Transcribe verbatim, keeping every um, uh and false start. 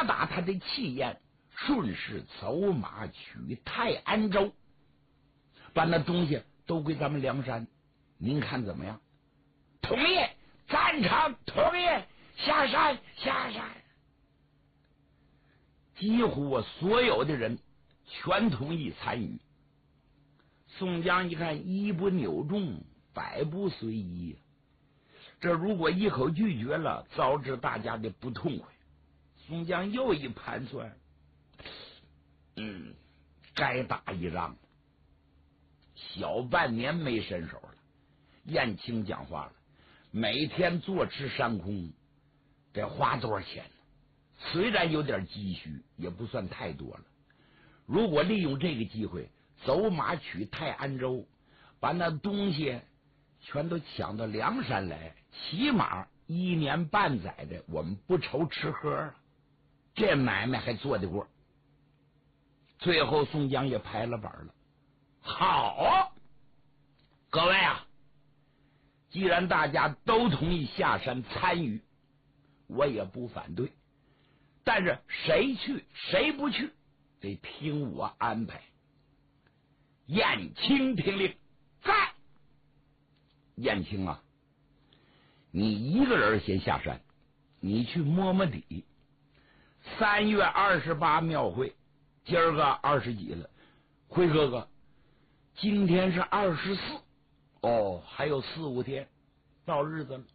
达他的气焰，顺势走马取泰安州，把那东西都归咱们梁山，您看怎么样？同意，赞成，同意，下山，下山。几乎我所有的人全同意参与。宋江一看，一不扭重，百不随意，这如果一口拒绝了，招致大家的不痛快。宋江又一盘算，嗯，该打一仗，小半年没伸手了。燕青讲话了，每天坐吃山空得花多少钱呢？虽然有点积蓄，也不算太多了。如果利用这个机会走马取泰安州，把那东西全都抢到梁山来，起码一年半载的我们不愁吃喝了，这买卖还做得过。最后宋江也拍了板了，好，各位啊，既然大家都同意下山参与，我也不反对，但是谁去谁不去得听我安排。燕青听令，在。燕青啊，你一个人先下山，你去摸摸底。三月二十八庙会，今儿个二十几了，辉哥哥，今天是二十四，哦，还有四五天到日子了。